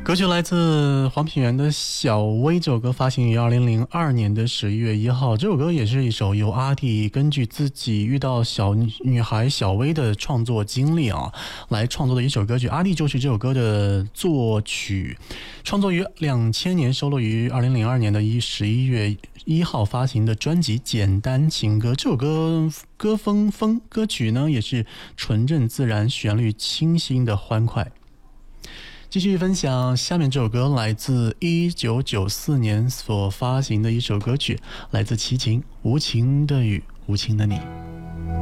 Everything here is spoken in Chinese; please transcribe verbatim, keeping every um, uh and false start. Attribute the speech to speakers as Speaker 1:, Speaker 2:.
Speaker 1: 歌曲来自黄品源的《小薇》，这首歌发行于二零零二年的十一月一号。这首歌也是一首由阿弟根据自己遇到小女孩小薇的创作经历啊，来创作的一首歌曲。阿弟就是这首歌的作曲，创作于两千年，收录于二零零二年的十一月一号发行的专辑《简单情歌》。这首歌歌风风歌曲呢也是纯正自然，旋律清新的欢快。继续分享下面这首歌，来自一九九四年所发行的一首歌曲，来自齐秦《无情的雨，无情的你》。